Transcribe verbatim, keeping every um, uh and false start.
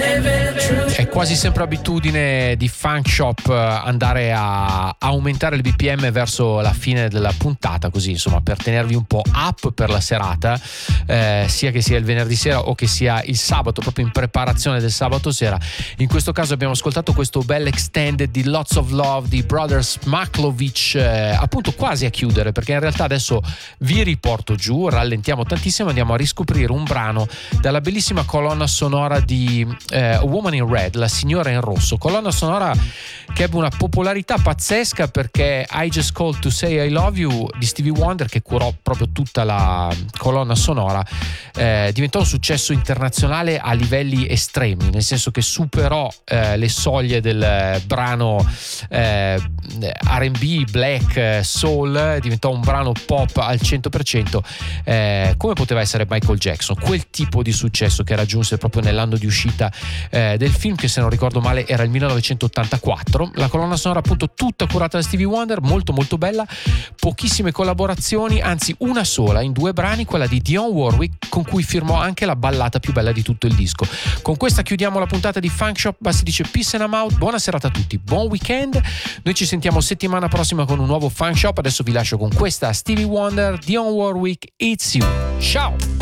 È quasi sempre abitudine di Funk Shop andare a aumentare il B P M verso la fine della puntata, così insomma per tenervi un po' up per la serata, eh, sia che sia il venerdì sera o che sia il sabato, proprio in preparazione del sabato sera. In questo caso abbiamo ascoltato questo bel extended di Lots of Love di Brothers Maklovic, eh, appunto quasi a chiudere, perché in realtà adesso vi riporto giù, rallentiamo tantissimo, andiamo a riscoprire un brano dalla bellissima colonna sonora di eh, Woman in Red, la signora in rosso, colonna sonora che ebbe una popolarità pazzesca perché I Just Called to Say I Love You di Stevie Wonder, che curò proprio tutta la colonna sonora, eh, diventò un successo internazionale a livelli estremi, nel senso che superò eh, le soglie del brano eh, R and B, black, soul, diventò un brano pop al cento per cento, eh, come poteva essere Michael Jackson, quel tipo di successo che raggiunse proprio nell'anno di uscita eh, del film, che se non ricordo male era il millenovecentottantaquattro. La colonna sonora appunto tutta curata da Stevie Wonder, molto molto bella, pochissime collaborazioni, anzi una sola in due brani, quella di Dionne Warwick, con cui firmò anche la ballata più bella di tutto il disco. Con questa chiudiamo la puntata di Funk Shop. Basti dice peace and I'm out, buona serata a tutti, buon weekend, noi ci sentiamo settimana prossima con un nuovo Funk Shop. Adesso vi lascio con questa Stevie Wonder, Dionne Warwick, It's You, ciao.